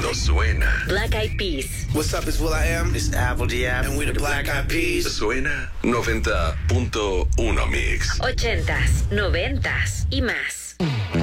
no suena. Black Eyed Peas. What's up, it's will.i.am. This is Apple G.A. And we the Black Eyed Peas. Suena 90.1 Mix. 80s, 90s y más.